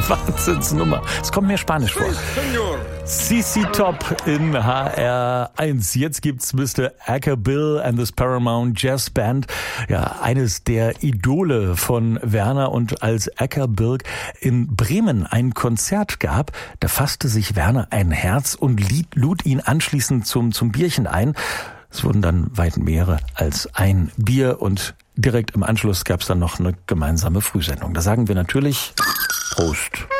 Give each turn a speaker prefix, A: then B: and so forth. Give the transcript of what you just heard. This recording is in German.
A: Wahnsinnsnummer. Es kommt mir Spanisch vor. CC Top in HR1. Jetzt gibt's Mr. Acker Bill and the Paramount Jazz Band. Ja, eines der Idole von Werner. Und als Acker Bill in Bremen ein Konzert gab, da fasste sich Werner ein Herz und lud ihn anschließend zum Bierchen ein. Es wurden dann weit mehrere als ein Bier und direkt im Anschluss gab's dann noch eine gemeinsame Frühsendung. Da sagen wir natürlich Prost.